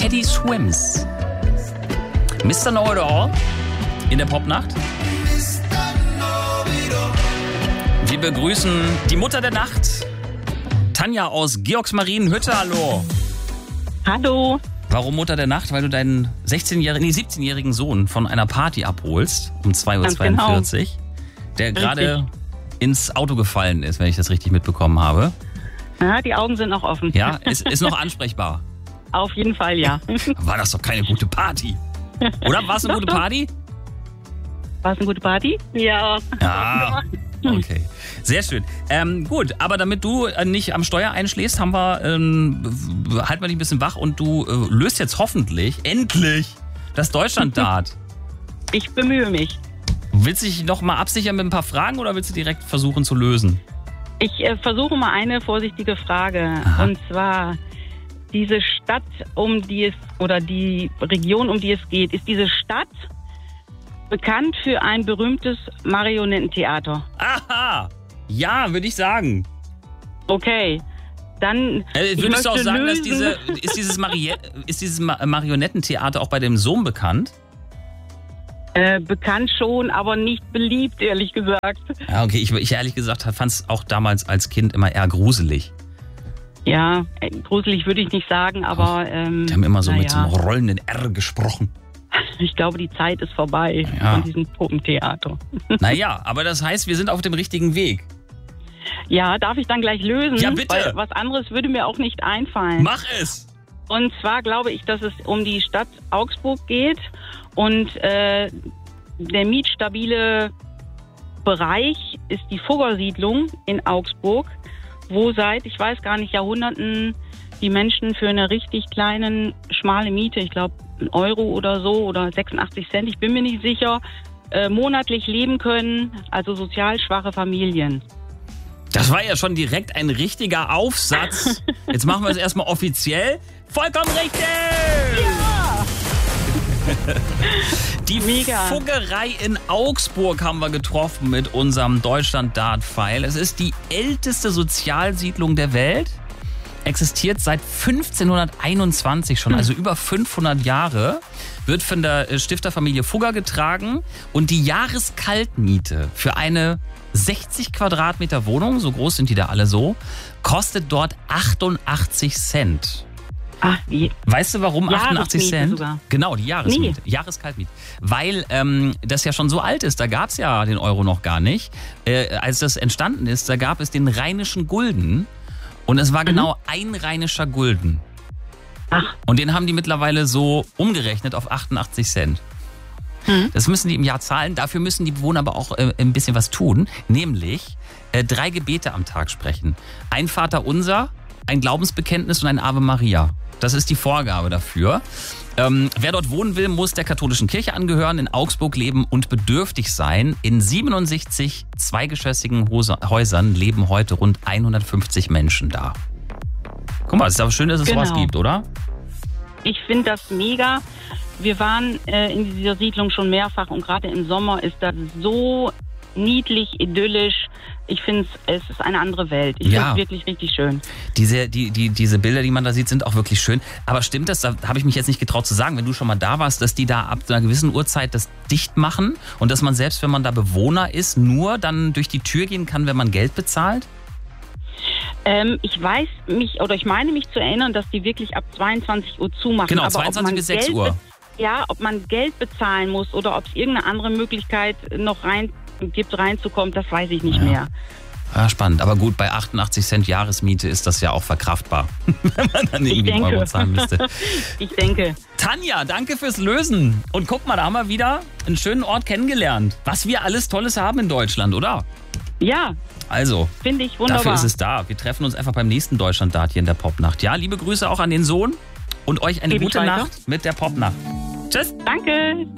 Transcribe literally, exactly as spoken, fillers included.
Teddy Swims. Mister Know-it-all in der Popnacht. Wir begrüßen die Mutter der Nacht, Tanja aus Georgsmarienhütte. Hallo. Hallo. Warum Mutter der Nacht? Weil du deinen sechzehnjährigen, nee, siebzehnjährigen Sohn von einer Party abholst um zwei Uhr zweiundvierzig, genau. Der gerade ins Auto gefallen ist, wenn ich das richtig mitbekommen habe. Ja, die Augen sind noch offen. Ja, ist, ist noch ansprechbar. Auf jeden Fall, ja. War das doch keine gute Party? Oder war es eine Doch, gute doch. Party? War es eine gute Party? Ja. Ja, okay. Sehr schön. Ähm, gut, aber damit du äh, nicht am Steuer einschläfst, haben wir, ähm, halten wir dich ein bisschen wach und du äh, löst jetzt hoffentlich, endlich, das Deutschland-Dart. Ich bemühe mich. Willst du dich noch mal absichern mit ein paar Fragen oder willst du direkt versuchen zu lösen? Ich äh, versuche mal eine vorsichtige Frage. Aha. Und zwar, diese Stadt, um die es, oder die Region, um die es geht, ist diese Stadt bekannt für ein berühmtes Marionettentheater? Aha! Ja, würde ich sagen. Okay, dann Äh, ich würdest du auch möchte sagen, dass lösen. diese, ist dieses, Marie ist dieses Ma Marionettentheater auch bei dem Sohn bekannt? Äh, bekannt schon, aber nicht beliebt, ehrlich gesagt. Ja, okay, ich, ich ehrlich gesagt fand es auch damals als Kind immer eher gruselig. Ja, äh, gruselig würde ich nicht sagen, aber ähm, Die haben immer so mit so naja. einem rollenden R gesprochen. Ich glaube, die Zeit ist vorbei Ja. von diesem Puppentheater. Naja, aber das heißt, wir sind auf dem richtigen Weg. Ja, darf ich dann gleich lösen? Ja, bitte. Weil was anderes würde mir auch nicht einfallen. Mach es! Und zwar glaube ich, dass es um die Stadt Augsburg geht und äh, der mietstabile Bereich ist die Fuggersiedlung in Augsburg, wo seit, ich weiß gar nicht, Jahrhunderten die Menschen für eine richtig kleinen, schmale Miete, ich glaube ein Euro oder so oder sechsundachtzig Cent, ich bin mir nicht sicher, äh, monatlich leben können, also sozial schwache Familien. Das war ja schon direkt ein richtiger Aufsatz. Jetzt machen wir es erstmal offiziell. Vollkommen richtig! Ja! Die Mega. Fuggerei in Augsburg haben wir getroffen mit unserem Deutschland-Dart-Pfeil. Es ist die älteste Sozialsiedlung der Welt. Existiert seit fünfzehnhunderteinundzwanzig schon, also über fünfhundert Jahre. Wird von der Stifterfamilie Fugger getragen. Und die Jahreskaltmiete für eine sechzig Quadratmeter Wohnung, so groß sind die da alle so, kostet dort achtundachtzig Cent. Ach, wie? Weißt du, warum achtundachtzig Jahresmiete Cent? sogar. Genau, die Jahresmiete. Nee. Jahreskaltmiete. Weil ähm, das ja schon so alt ist, da gab es ja den Euro noch gar nicht. Äh, als das entstanden ist, da gab es den rheinischen Gulden und es war genau ein rheinischer Gulden. Ach, Und den haben die mittlerweile so umgerechnet auf achtundachtzig Cent. Mhm. Das müssen die im Jahr zahlen. Dafür müssen die Bewohner aber auch äh, ein bisschen was tun. Nämlich äh, drei Gebete am Tag sprechen. Ein Vaterunser, ein Glaubensbekenntnis und ein Ave Maria. Das ist die Vorgabe dafür. Ähm, wer dort wohnen will, muss der katholischen Kirche angehören, in Augsburg leben und bedürftig sein. In siebenundsechzig zweigeschossigen Hose- Häusern leben heute rund hundertfünfzig Menschen da. Guck mal, es ist aber schön, dass es Genau. sowas gibt, oder? ich finde das mega. Wir waren äh, in dieser Siedlung schon mehrfach und gerade im Sommer ist das so niedlich, idyllisch. Ich finde es ist eine andere Welt. Ich Ja. finde es wirklich richtig schön. Diese, die, die, diese Bilder, die man da sieht, sind auch wirklich schön. Aber stimmt das, da habe ich mich jetzt nicht getraut zu sagen, wenn du schon mal da warst, dass die da ab einer gewissen Uhrzeit das dicht machen und dass man selbst, wenn man da Bewohner ist, nur dann durch die Tür gehen kann, wenn man Geld bezahlt? Ähm, ich weiß mich, oder ich meine mich zu erinnern, dass die wirklich ab zweiundzwanzig Uhr zumachen. Genau, Aber zweiundzwanzig ob man bis sechs Geld Uhr. be- Ja, ob man Geld bezahlen muss oder ob es irgendeine andere Möglichkeit noch rein gibt, reinzukommen, das weiß ich nicht Ja. mehr. Ja, spannend. Aber gut, bei achtundachtzig Cent Jahresmiete ist das ja auch verkraftbar, wenn man dann irgendwie einen denke. Euro zahlen müsste. Ich denke. Tanja, danke fürs Lösen. Und guck mal, da haben wir wieder einen schönen Ort kennengelernt. Was wir alles Tolles haben in Deutschland, oder? Ja, Also, finde ich wunderbar. dafür ist es da. Wir treffen uns einfach beim nächsten Deutschland-Dart hier in der Popnacht. Ja, liebe Grüße auch an den Sohn und euch eine Gebe ich gute weiter. Nacht mit der Popnacht. Tschüss. Danke.